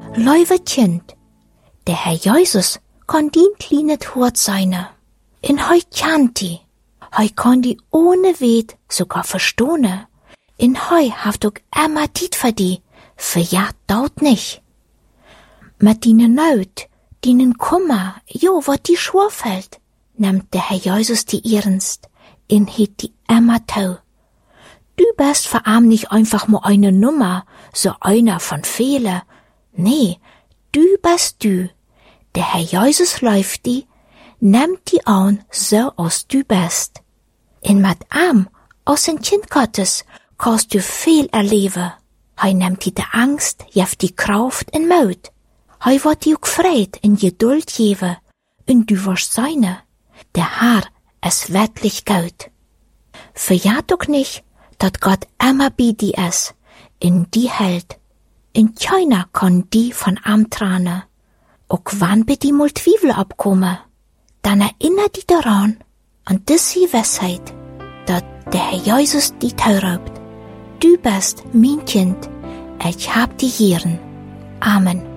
Lieve Kind, der Herr Jesus kann dien kleines Hort sein. In hei kennt die. Hei kann die ohne Weet sogar verstohne. In hei haft ook immer Tiet für die, für ja daut nicht. Mit dine Naut, dinen Kummer, jo, wat die schwer fällt, nimmt der Herr Jesus die ernst, in het die immer tau. Du bist für arm nicht einfach nur eine Nummer, so einer von viele. Nee, du bist du. Der Herr Jesus läuft die, nimmt die an, so als du bist. In mit arm, aus ein Kind Gottes, kannst du viel erleben. Hei nimmt die Angst, jeft die Kraft in Mut. Hei wird die auch Freude in Geduld geben, und du wirst seine. Der Herr ist wirklich gut. Verjat auch nicht, dat Gott immer bei die ist, in die hält. In keiner kann die von arm tranen. Auch wann bei die mal Zweifel abkommen, dann erinnere die daran, an diese Weisheit, dat der Herr Jesus die taubt. Du bist mein Kind, ich hab die Herren. Amen.